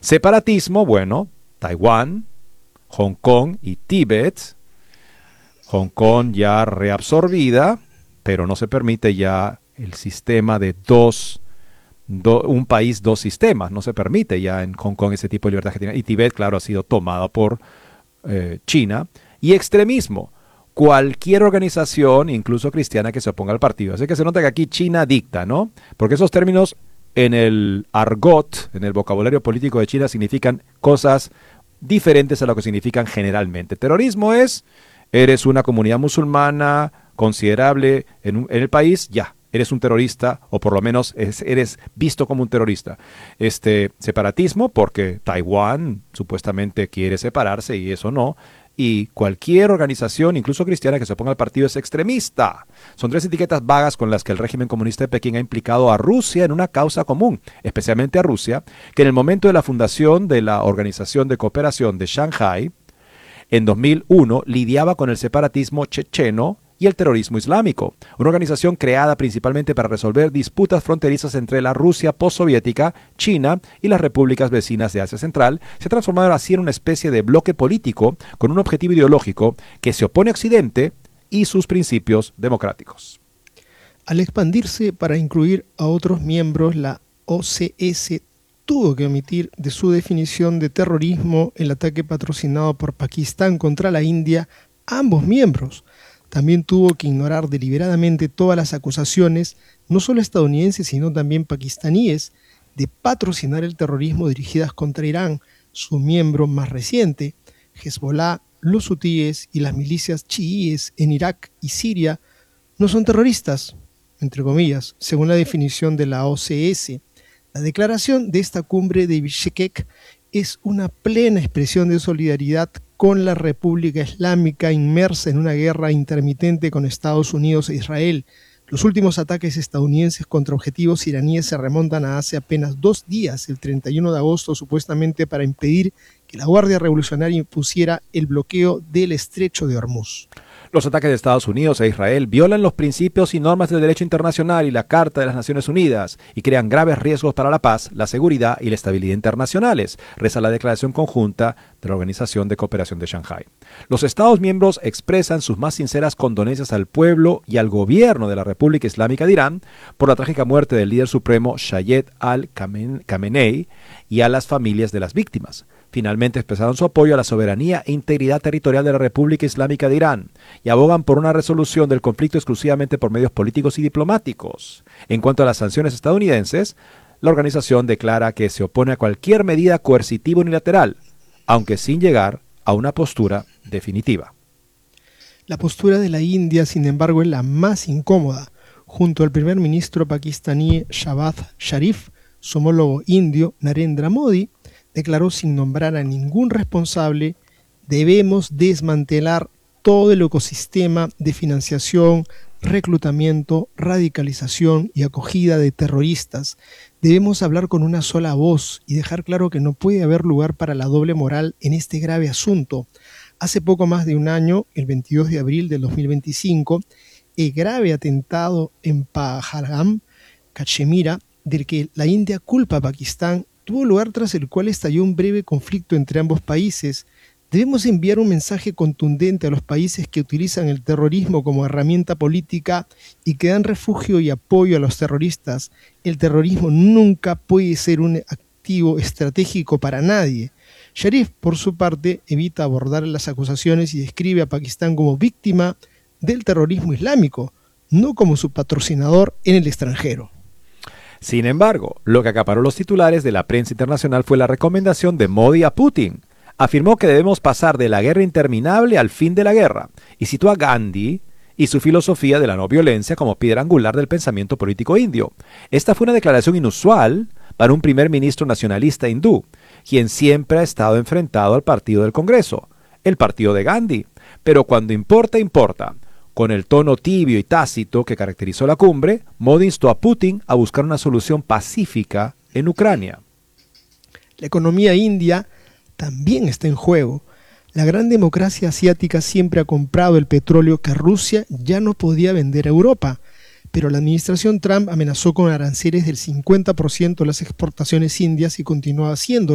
Separatismo, bueno, Taiwán, Hong Kong y Tíbet. Hong Kong ya reabsorbida, pero no se permite ya el sistema de un país, dos sistemas. No se permite ya en Hong Kong ese tipo de libertad que tiene. Y Tíbet, claro, ha sido tomada por China. Y extremismo. Cualquier organización, incluso cristiana, que se oponga al partido. Así que se nota que aquí China dicta, ¿no? Porque esos términos en el argot, en el vocabulario político de China, significan cosas diferentes a lo que significan generalmente. Terrorismo es, eres una comunidad musulmana considerable en el país, ya, eres un terrorista, o por lo menos eres visto como un terrorista. Separatismo, porque Taiwán supuestamente quiere separarse y eso no. Y cualquier organización, incluso cristiana, que se oponga al partido es extremista. Son tres etiquetas vagas con las que el régimen comunista de Pekín ha implicado a Rusia en una causa común, especialmente a Rusia, que en el momento de la fundación de la Organización de Cooperación de Shanghái, en 2001, lidiaba con el separatismo checheno y el terrorismo islámico, una organización creada principalmente para resolver disputas fronterizas entre la Rusia postsoviética, China y las repúblicas vecinas de Asia Central. Se ha transformado así en una especie de bloque político con un objetivo ideológico que se opone a Occidente y sus principios democráticos. Al expandirse para incluir a otros miembros, la OCS tuvo que omitir de su definición de terrorismo el ataque patrocinado por Pakistán contra la India a ambos miembros. También tuvo que ignorar deliberadamente todas las acusaciones, no solo estadounidenses, sino también pakistaníes, de patrocinar el terrorismo dirigidas contra Irán, su miembro más reciente. Hezbollah, los hutíes y las milicias chiíes en Irak y Siria no son terroristas, entre comillas, según la definición de la OCS. La declaración de esta cumbre de Bishkek es una plena expresión de solidaridad con la República Islámica inmersa en una guerra intermitente con Estados Unidos e Israel. Los últimos ataques estadounidenses contra objetivos iraníes se remontan a hace apenas 2 días, el 31 de agosto, supuestamente para impedir que la Guardia Revolucionaria impusiera el bloqueo del Estrecho de Hormuz. Los ataques de Estados Unidos e Israel violan los principios y normas del derecho internacional y la Carta de las Naciones Unidas y crean graves riesgos para la paz, la seguridad y la estabilidad internacionales, reza la declaración conjunta de la Organización de Cooperación de Shanghái. Los Estados miembros expresan sus más sinceras condolencias al pueblo y al gobierno de la República Islámica de Irán por la trágica muerte del líder supremo Shayed al-Khamenei y a las familias de las víctimas. Finalmente expresaron su apoyo a la soberanía e integridad territorial de la República Islámica de Irán y abogan por una resolución del conflicto exclusivamente por medios políticos y diplomáticos. En cuanto a las sanciones estadounidenses, la organización declara que se opone a cualquier medida coercitiva unilateral, aunque sin llegar a una postura definitiva. La postura de la India, sin embargo, es la más incómoda. Junto al primer ministro pakistaní Shahbaz Sharif, su homólogo indio Narendra Modi declaró sin nombrar a ningún responsable: debemos desmantelar todo el ecosistema de financiación, reclutamiento, radicalización y acogida de terroristas. Debemos hablar con una sola voz y dejar claro que no puede haber lugar para la doble moral en este grave asunto. Hace poco más de un año, el 22 de abril del 2025, el grave atentado en Pahalgam, Cachemira, del que la India culpa a Pakistán, tuvo lugar tras el cual estalló un breve conflicto entre ambos países. Debemos enviar un mensaje contundente a los países que utilizan el terrorismo como herramienta política y que dan refugio y apoyo a los terroristas. El terrorismo nunca puede ser un activo estratégico para nadie. Sharif, por su parte, evita abordar las acusaciones y describe a Pakistán como víctima del terrorismo islámico, no como su patrocinador en el extranjero. Sin embargo, lo que acaparó los titulares de la prensa internacional fue la recomendación de Modi a Putin. Afirmó que debemos pasar de la guerra interminable al fin de la guerra y citó a Gandhi y su filosofía de la no violencia como piedra angular del pensamiento político indio. Esta fue una declaración inusual para un primer ministro nacionalista hindú, quien siempre ha estado enfrentado al partido del Congreso, el partido de Gandhi. Pero cuando importa, importa. Con el tono tibio y tácito que caracterizó la cumbre, Modi instó a Putin a buscar una solución pacífica en Ucrania. La economía india también está en juego. La gran democracia asiática siempre ha comprado el petróleo que Rusia ya no podía vender a Europa, pero la administración Trump amenazó con aranceles del 50% a las exportaciones indias y continúa haciendo.